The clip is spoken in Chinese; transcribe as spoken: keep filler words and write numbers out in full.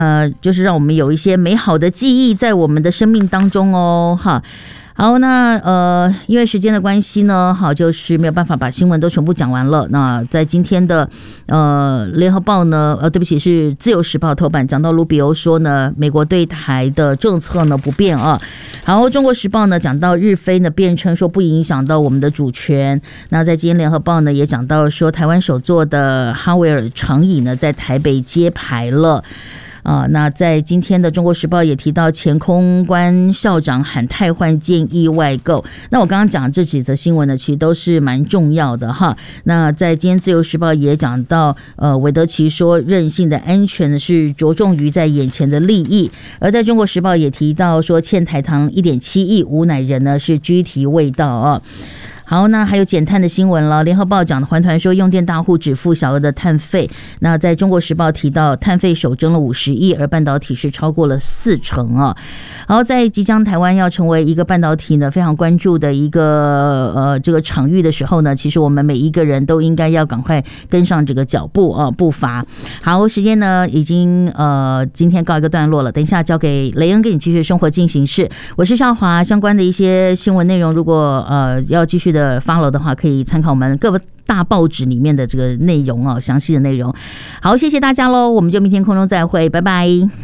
呃，就是让我们有一些美好的记忆在我们的生命当中哦，哈。好，那呃，因为时间的关系呢，好，就是没有办法把新闻都全部讲完了。那在今天的呃联合报呢，呃，对不起，是自由时报头版讲到卢比欧说呢，美国对台的政策呢不变啊。然后中国时报呢讲到日菲呢辩称说不影响到我们的主权。那在今天联合报呢也讲到说，台湾首座的哈维尔长椅呢在台北揭牌了。啊，那在今天的中国时报也提到前空官校长喊汰换建议外购。那我刚刚讲这几则新闻呢，其实都是蛮重要的哈。那在今天自由时报也讲到，呃，韦德奇说任性的安全呢是着重于在眼前的利益，而在中国时报也提到说欠台糖 一点七亿，吴乃仁呢是居提未到啊。好，那还有减碳的新闻了。联合报讲的环团说，用电大户只付小额的碳费。那在中国时报提到，碳费首征了五十亿，而半导体是超过了四成啊。然后在即将台湾要成为一个半导体呢非常关注的一个呃这个场域的时候呢，其实我们每一个人都应该要赶快跟上这个脚步啊步伐。好，时间呢已经呃今天告一个段落了，等一下交给雷恩给你继续生活进行式。我是少华，相关的一些新闻内容，如果呃要继续的follow 的话，可以参考我们各大报纸里面的这个内容哦，详细的内容。好，谢谢大家喽，我们就明天空中再会，拜拜。